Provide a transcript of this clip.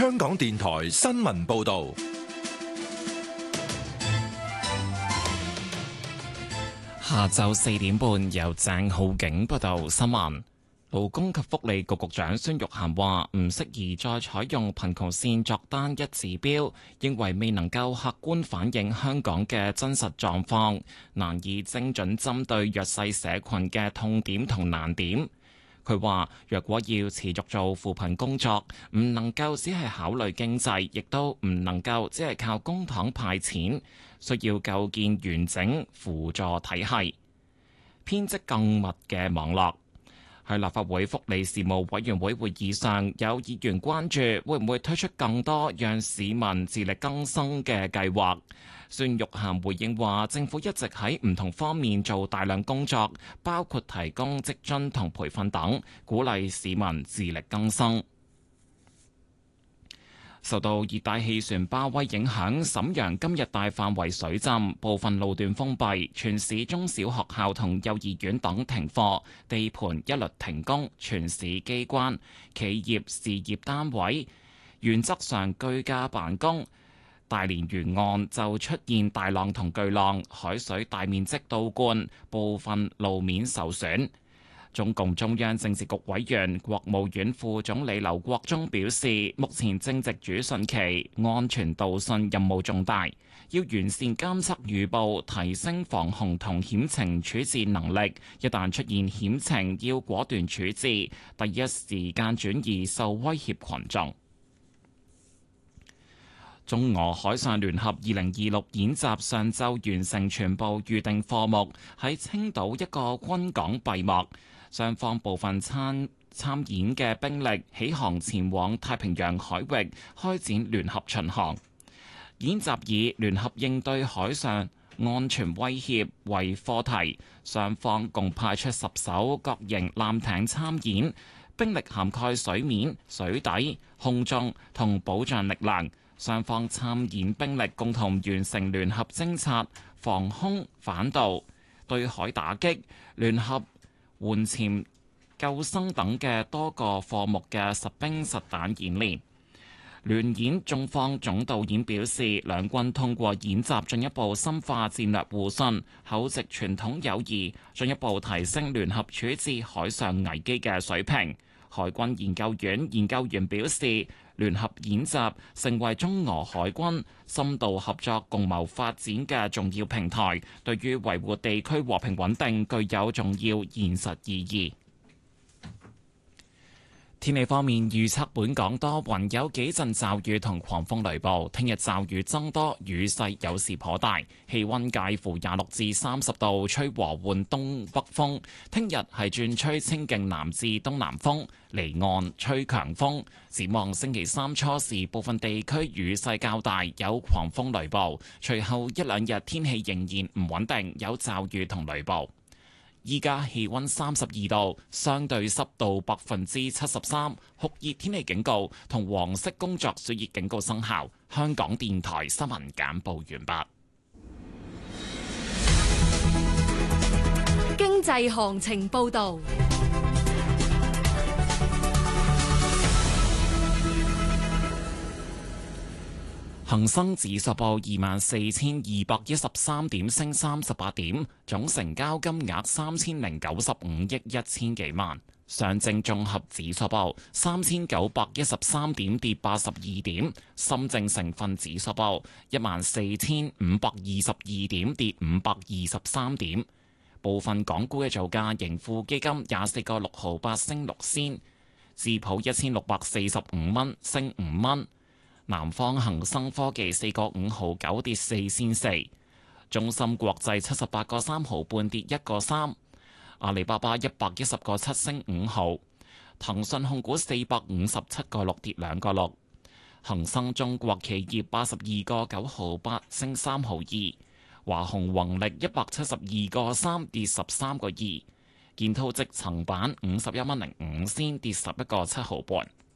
香港電台新聞報道。 下晝4點半，由鄭浩景報道新聞。勞工及福利局局長孫玉菡話：唔適宜再採用貧窮線作單一指標，認為未能夠客觀反映香港嘅真實狀況，難以精準針對弱勢社群嘅痛點同難點。佢話：若果要持續做扶貧工作，唔能夠只係考慮經濟，亦都唔能夠只係靠公帑派錢，需要構建完整輔助體系，編織更密嘅網絡。喺立法會福利事務委員會會議上，有議員關注會唔會推出更多讓市民自力更生嘅計劃。孫玉菡回應話：政府一直喺唔同方面做大量工作，包括提供職津同培訓等，鼓勵市民自力更生。受到熱帶氣旋巴威影響，瀋陽今日大範圍水浸，部分路段封閉，全市中小學校同幼兒園等停課，地盤一律停工，全市機關、企業、事業單位原則上居家辦公。大連沿岸就出現大浪同巨浪，海水大面積倒灌，部分路面受損。中共中央政治局委員、國務院副總理劉國中表示，目前正值主汛期，安全導汛任務重大，要完善監測預報，提升防洪同險情處置能力。一旦出現險情，要果斷處置，第一時間轉移受威脅群眾。中俄海上聯合2026演習上晝完成全部預定課目，喺青島一個軍港閉幕。雙方部分參演嘅兵力起航前往太平洋海域開展聯合巡航。演習以聯合應對海上安全威脅為課題，雙方共派出10艘各型艦艇參演，兵力涵蓋水面、水底、空中同保障力量。雙方參演兵力共同完成聯合偵察、防空反導、對海打擊、聯合援潛、救生等嘅多個課目嘅實兵實彈演練。聯演中方總導演表示，兩軍通過演習進一步深化戰略互信，厚植傳統友誼，進一步提升聯合處置海上危機嘅水平。海軍研究院研究員表示，聯合演習成為中俄海軍深度合作共謀發展嘅重要平台，對於維護地區和平穩定具有重要現實意義。天氣方面，預測本港多雲，有幾陣驟雨同狂風雷暴。聽日驟雨增多，雨勢有時頗大，氣溫介乎26至30度，吹和緩東北風。聽日係轉吹清勁南至東南風，離岸吹強風。展望星期三初時，部分地區雨勢較大，有狂風雷暴。隨後一兩日天氣仍然唔穩定，有驟雨同雷暴。依家氣溫32度，相對濕度73%，酷熱天氣警告同黃色工作暑熱警告生效。香港電台新聞簡報完畢。 經濟行情報道。 恒生指數報24,213點，升38點，總成交金額3095億1000幾萬。上證綜合指數報3913點，跌82點。深證成分指數報14522點，跌523點。部分港股嘅造價，盈富基金24個6毫8升6仙，智普1645蚊升5蚊。南方恒生科技4個5毫9跌4仙4，中芯國際78個3毫半跌1個3，阿里巴巴110個7升5毫，騰訊控股457個6跌2個6，恒生中國企業82個9毫8升3毫2，華虹宏力172個3跌13個2，建滔積層板51蚊05仙跌11個7毫半。